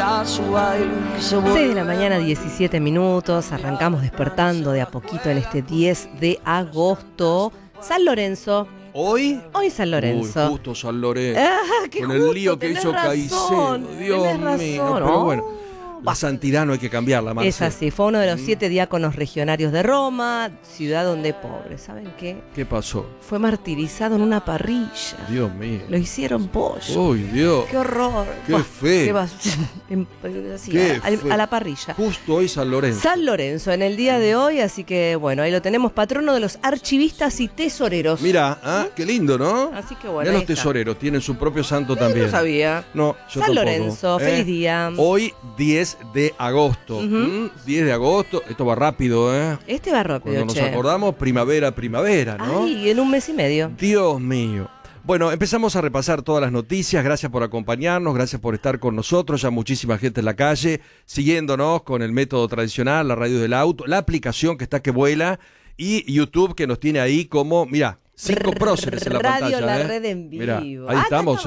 a su baile. 6 de la mañana, 17 minutos. Arrancamos despertando de a poquito en este 10 de agosto. San Lorenzo. ¿Hoy? Hoy San Lorenzo. Uy, justo San Lorenzo. Qué con justo, el lío que hizo Caicedo. Dios mío. Pero bueno, la santidad no hay que cambiarla, Marce. Es así, fue uno de los 7 diáconos regionarios de Roma, ciudad donde, pobre, ¿saben qué? ¿Qué pasó? Fue martirizado en una parrilla. Dios mío. Lo hicieron pollo. Uy, Dios. ¡Qué horror! ¡Qué feo! A la parrilla. Justo hoy San Lorenzo. San Lorenzo, en el día de hoy, así que bueno, ahí lo tenemos, patrono de los archivistas y tesoreros. Mira, qué lindo, ¿no? Así que bueno. Ya los tesoreros tienen su propio santo también. No sabía. No, yo San tampoco. Lorenzo, feliz día. Hoy 10 de agosto. 10 de agosto, esto va rápido, ¿eh? Este va rápido, Cuando nos acordamos, primavera, ¿no? Ay, en un mes y medio. Dios mío. Bueno, empezamos a repasar todas las noticias. Gracias por acompañarnos, gracias por estar con nosotros. Ya muchísima gente en la calle, siguiéndonos con el método tradicional, la radio del auto, la aplicación que está que vuela y YouTube que nos tiene ahí como, mira, 5 próceres en la Radio pantalla. La Red en vivo. Mirá, ahí estamos,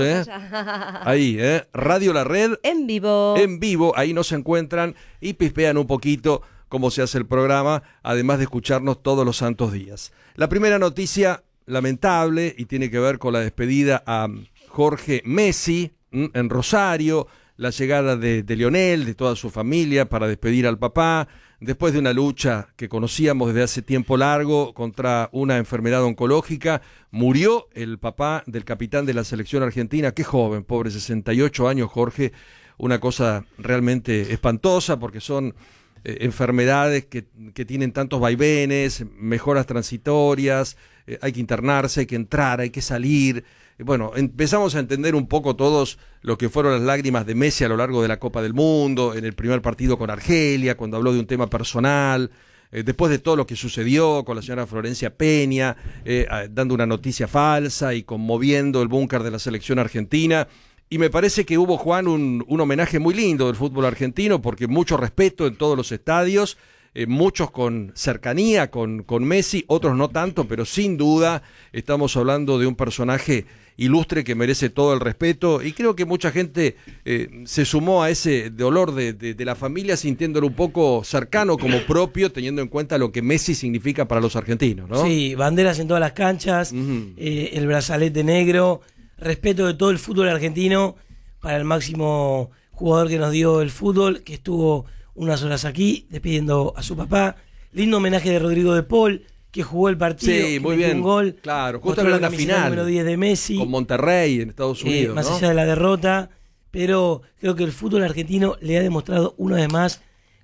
Ahí, Radio La Red. En vivo. En vivo, ahí nos encuentran y pispean un poquito cómo se hace el programa, además de escucharnos todos los santos días. La primera noticia lamentable y tiene que ver con la despedida a Jorge Messi en Rosario, la llegada de Lionel, de toda su familia para despedir al papá, después de una lucha que conocíamos desde hace tiempo largo contra una enfermedad oncológica, murió el papá del capitán de la selección argentina, qué joven, pobre, 68 años Jorge, una cosa realmente espantosa porque son enfermedades que tienen tantos vaivenes, mejoras transitorias, hay que internarse, hay que entrar, hay que salir. Bueno, empezamos a entender un poco todos lo que fueron las lágrimas de Messi a lo largo de la Copa del Mundo, en el primer partido con Argelia, cuando habló de un tema personal, después de todo lo que sucedió con la señora Florencia Peña, dando una noticia falsa y conmoviendo el búnker de la selección argentina. Y me parece que hubo, Juan, un homenaje muy lindo del fútbol argentino, porque mucho respeto en todos los estadios, muchos con cercanía con Messi, otros no tanto, pero sin duda estamos hablando de un personaje ilustre que merece todo el respeto, y creo que mucha gente se sumó a ese dolor de la familia, sintiéndolo un poco cercano como propio, teniendo en cuenta lo que Messi significa para los argentinos, ¿no? Sí, banderas en todas las canchas, el brazalete negro, respeto de todo el fútbol argentino para el máximo jugador que nos dio el fútbol, que estuvo unas horas aquí despidiendo a su papá. Lindo homenaje de Rodrigo de Paul, que jugó el partido, sí, muy bien, un gol, claro, justo en la final número 10 de Messi, con Monterrey en Estados Unidos, más ¿no? allá de la derrota, pero creo que el fútbol argentino le ha demostrado una vez más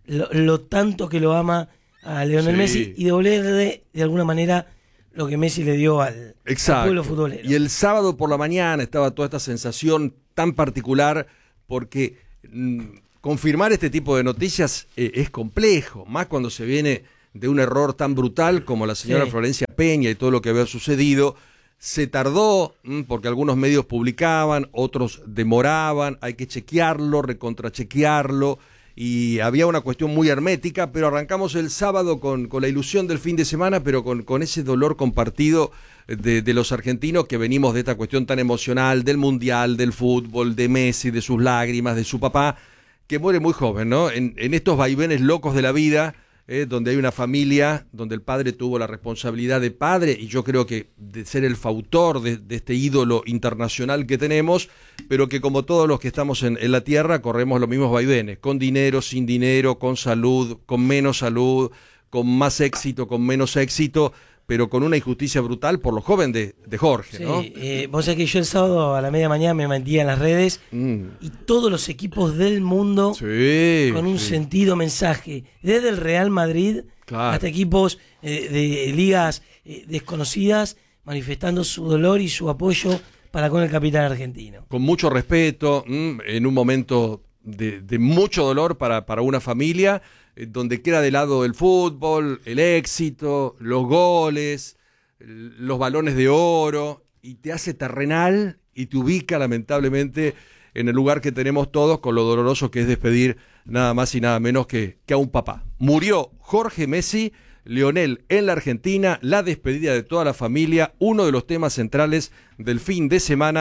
lo tanto que lo ama a Lionel Messi, y devolverle de alguna manera lo que Messi le dio al pueblo futbolero. Y el sábado por la mañana estaba toda esta sensación tan particular, porque confirmar este tipo de noticias es complejo, más cuando se viene de un error tan brutal como la señora Florencia Peña y todo lo que había sucedido. Se tardó, porque algunos medios publicaban, otros demoraban, hay que chequearlo, recontrachequearlo, y había una cuestión muy hermética, pero arrancamos el sábado con la ilusión del fin de semana, pero con ese dolor compartido de los argentinos que venimos de esta cuestión tan emocional, del Mundial, del fútbol, de Messi, de sus lágrimas, de su papá, que muere muy joven, ¿no? En estos vaivenes locos de la vida, donde hay una familia, donde el padre tuvo la responsabilidad de padre, y yo creo que de ser el fautor de este ídolo internacional que tenemos, pero que como todos los que estamos en la tierra, corremos los mismos vaivenes, con dinero, sin dinero, con salud, con menos salud, con más éxito, con menos éxito, pero con una injusticia brutal por lo joven de Jorge, ¿no? Vos sabés que yo el sábado a la media mañana me metía en las redes y todos los equipos del mundo con un sentido mensaje, desde el Real Madrid hasta equipos de ligas desconocidas, manifestando su dolor y su apoyo para con el capitán argentino. Con mucho respeto, en un momento de mucho dolor para una familia, donde queda de lado el fútbol, el éxito, los goles, los balones de oro, y te hace terrenal y te ubica lamentablemente en el lugar que tenemos todos, con lo doloroso que es despedir nada más y nada menos que a un papá. Murió Jorge Messi, Lionel en la Argentina, la despedida de toda la familia, uno de los temas centrales del fin de semana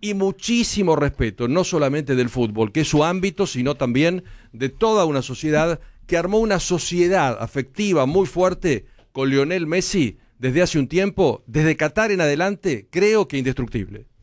y muchísimo respeto, no solamente del fútbol, que es su ámbito, sino también de toda una sociedad que armó una sociedad afectiva muy fuerte con Lionel Messi desde hace un tiempo, desde Qatar en adelante, creo que indestructible.